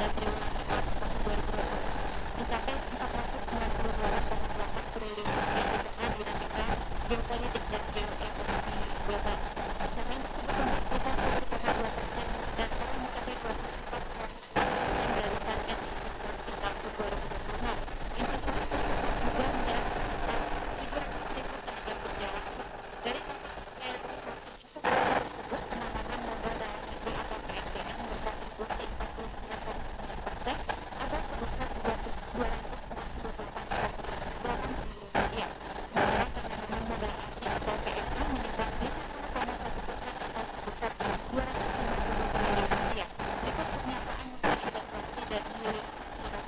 triwulan 1 tahun 2020 mencapai Rp492,8 triliun gitu kan dinamika geopolitik dan geoekonomi global. Capaian tersebut membuat kita 1,2% dan sekarang mencapai 2,4% dari target investasi tahun 2026. Investasi tersebut juga menyerap sekitar 700.000 tenaga kerja langsung dari tersebut penanaman modal dalam negeri atau PMDN berkontribusi 49,9% atau sebesar Rp268,8 triliun. Sementara penanaman modal asing atau PMA menyumbang 50,1% atau sebesar Rp250 triliun. Berikut pernyataan Menteri Investasi dan Hilirisasi